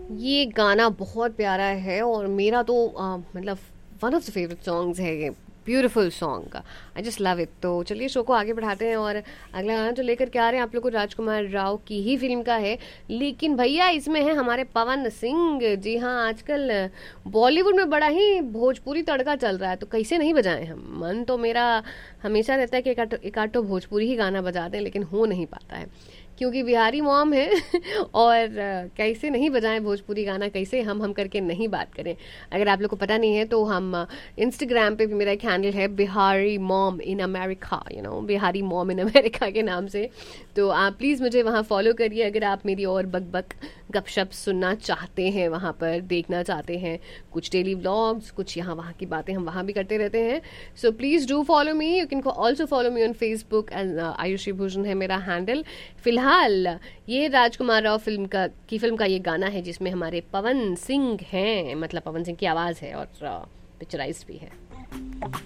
ये गाना बहुत प्यारा है और मेरा तो मतलब one of the favourite songs है ये। ब्यूटीफुल सॉन्ग का, आई जस्ट लव इट। तो चलिए शो को आगे बढ़ाते हैं और अगला गाना जो लेकर के आ रहे हैं आप लोग को राजकुमार राव की ही फिल्म का है। लेकिन भैया इसमें है हमारे पवन सिंह। जी हाँ, आजकल बॉलीवुड में बड़ा ही भोजपुरी तड़का चल रहा है, तो कैसे नहीं बजाएं हम। मन तो मेरा हमेशा रहता है कि एक आधो भोजपुरी ही गाना बजा दें, लेकिन हो नहीं पाता है क्योंकि बिहारी मॉम है और कैसे नहीं बजाएं भोजपुरी गाना, कैसे हम करके नहीं बात करें। अगर आप लोग को पता नहीं है तो हम इंस्टाग्राम पे भी मेरा एक हैंडल है Bihari mom in America, Bihari mom in America के नाम से। तो आप प्लीज़ मुझे वहाँ फॉलो करिए अगर आप मेरी और बक गपशप सुनना चाहते हैं, वहाँ पर देखना चाहते हैं कुछ डेली व्लॉग्स, कुछ यहाँ वहाँ की बातें हम वहाँ भी करते रहते हैं। So please do follow me, you can also follow me on Facebook and Ayushi Bhushan है मेरा हैंडल। फिलहाल ये राजकुमार राव फिल्म का ये गाना है जिसमें हमारे पवन सिंह हैं, मतलब पवन सिंह की आवाज़ है और पिक्चराइज भी है।